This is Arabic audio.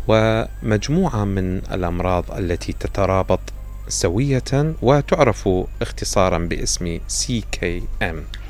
ومجموعة من الأمراض التي تترابط سوية وتعرف اختصارا باسم CKM.